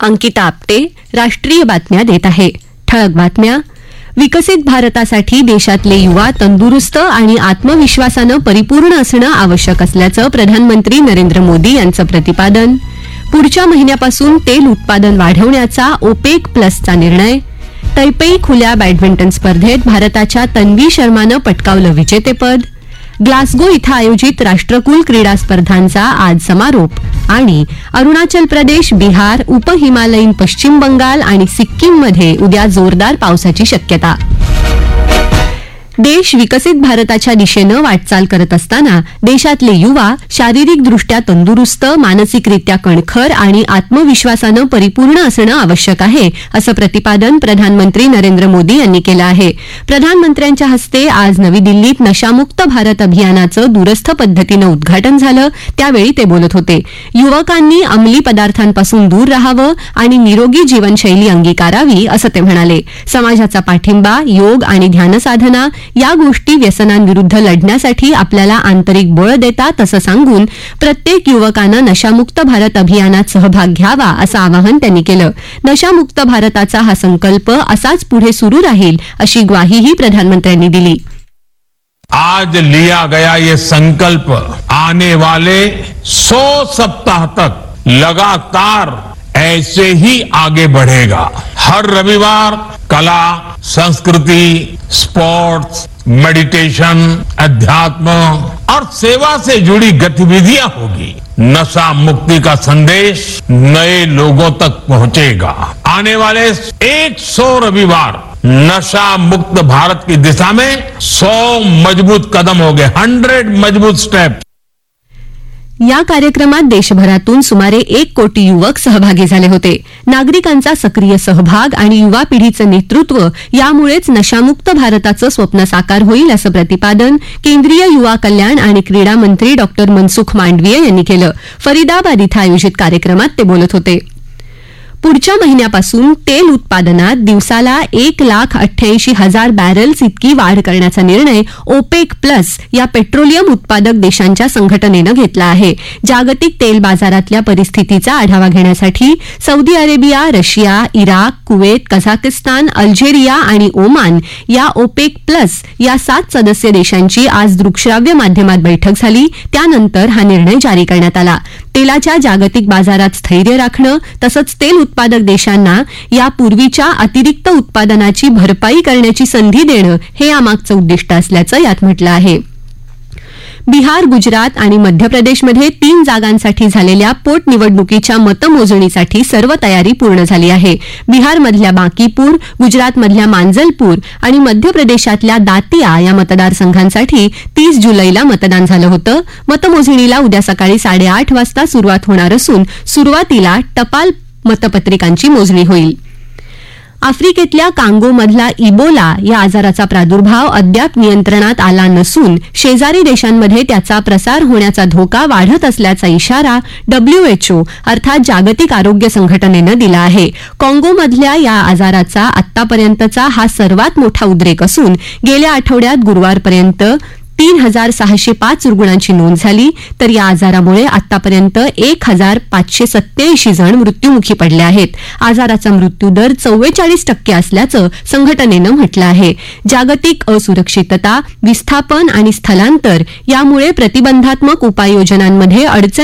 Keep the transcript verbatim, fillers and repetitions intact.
अंकिता आपटे राष्ट्रीय बातम्या देत आहे. ठळक बातम्या. विकसित भारतासाठी देशातले युवा तंदुरुस्त आणि आत्मविश्वासानं परिपूर्ण असणं आवश्यक असल्याचं प्रधानमंत्री नरेंद्र मोदी यांचं प्रतिपादन. पुढच्या महिन्यापासून तेल उत्पादन वाढवण्याचा ओपेक प्लसचा निर्णय. तैपेई खुल्या बॅडमिंटन स्पर्धेत भारताच्या तन्वी शर्मानं पटकावलं विजेतेपद. ग्लासगो इथं आयोजित राष्ट्रकुल क्रीडा स्पर्धांचा आज समारोप. आणि अरुणाचल प्रदेश, बिहार, उपहिमालयीन पश्चिम बंगाल आणि सिक्कीममध्ये उद्या जोरदार पावसाची शक्यता. देश विकसित भारताच्या दिशेनं वाटचाल करत असताना देशातले युवा शारीरिकदृष्ट्या तंदुरुस्त, मानसिकरित्या कणखर आणि आत्मविश्वासानं परिपूर्ण असणं आवश्यक आहे, असं प्रतिपादन प्रधानमंत्री नरेंद्र मोदी यांनी केलं आहे. प्रधानमंत्र्यांच्या हस्ते आज नवी दिल्लीत नशामुक्त भारत अभियानाचं दूरस्थ पद्धतीनं उद्घाटन झालं. त्यावेळी ते बोलत होते. युवकांनी अंमली पदार्थांपासून दूर राहावं आणि निरोगी जीवनशैली अंगीकारावी, असं ते म्हणाले. समाजाचा पाठिंबा, योग आणि ध्यानसाधना या गोष्टी व्यसनांविरुद्ध लढण्यासाठी आपल्याला आंतरिक बळ देतात, असं सांगून प्रत्येक युवकानं नशामुक्त भारत अभियानात सहभाग घ्यावा, असं आवाहन त्यांनी केलं. नशामुक्त भारताचा हा संकल्प असाच पुढे सुरू राहील, अशी ग्वाहीही प्रधानमंत्र्यांनी दिली. आज लिया गया ये संकल्प आने वाले सौ सप्ताह तक लगातार ऐसे ही आगे बढ़ेगा. हर रविवार कला, संस्कृति, स्पोर्ट्स, मेडिटेशन, अध्यात्म और सेवा से जुड़ी गतिविधियां होगी. नशा मुक्ति का संदेश नए लोगों तक पहुंचेगा. आने वाले सौ रविवार नशा मुक्त भारत की दिशा में सौ मजबूत कदम होंगे. हंड्रेड मजबूत स्टेप. या कार्यक्रमात देशभरातून सुमारे एक कोटी युवक सहभागी झाले होते. नागरिकांचा सक्रिय सहभाग आणि युवा पिढीचं नेतृत्व यामुळेच नशामुक्त भारताचं स्वप्न साकार होईल, असं प्रतिपादन केंद्रीय युवा कल्याण आणि क्रीडा मंत्री डॉ मनसुख मांडवीय यांनी केलं. फरीदाबाद इथं आयोजित कार्यक्रमात ते बोलत होते. पुढच्या महिन्यापासून तेल उत्पादनात दिवसाला एक लाख अठ्ठ्याऐंशी हजार बॅरल्स इतकी वाढ करण्याचा निर्णय ओपेक प्लस या पेट्रोलियम उत्पादक देशांच्या संघटनेनं घेतला आहे. जागतिक तेल बाजारातल्या परिस्थितीचा आढावा घेण्यासाठी Saudi Arabia, Russia, Iraq, Kuwait, Kazakhstan, Algeria आणि ओमान या ओपेक प्लस या सात सदस्य देशांची आज दृकश्राव्य माध्यमात बैठक झाली. त्यानंतर हा निर्णय जारी करण्यात आला. तेलाच्या जागतिक बाजारात स्थैर्य राखणं तसंच तेल उत्पादक देशांना यापूर्वीच्या अतिरिक्त उत्पादनाची भरपाई करण्याची संधी देणं हे यामागचं उद्दिष्ट असल्याचं यात म्हटलं आहे. बिहार, गुजरात आणि मध्य प्रदेशमध्ये तीन जागांसाठी झालेल्या पोटनिवडणुकीच्या मतमोजणीसाठी सर्व तयारी पूर्ण झाली आहे. बिहारमधल्या बांकीपूर, गुजरातमधल्या मांजलपूर आणि मध्य प्रदेशातल्या दातिया या मतदारसंघांसाठी तीस जुलैला मतदान झालं होतं. मतमोजणीला उद्या सकाळी साडेआठ वाजता सुरुवात होणार असून सुरुवातीला टपाल मतपत्रिकांची मोजणी होईल. आफ्रिकेतल्या कांगोमधला इबोला या आजाराचा प्रादुर्भाव अद्याप नियंत्रणात आला नसून शेजारी देशांमध्ये त्याचा प्रसार होण्याचा धोका वाढत असल्याचा इशारा डब्ल्यूएचओ अर्थात जागतिक आरोग्य संघटनेनं दिला आहे. काँगोमधल्या या आजाराचा आतापर्यंतचा हा सर्वात मोठा उद्रेक असून गेल्या आठवड्यात गुरुवारपर्यंत तीन हजार सहाशे पाच रुग्णांची नोंद झाली. तर या आजारामुळे आतापर्यंत एक हजार पाचशे सत्याऐंशी जण मृत्यूमुखी पडले आहेत. आजाराचा मृत्यूदर चव्वेचाळीस टक्के असल्याचं संघटनेनं म्हटलं आहे. जागतिक असुरक्षितता, विस्थापन आणि स्थलांतर यामुळे प्रतिबंधात्मक उपाययोजनांमध्ये अडचण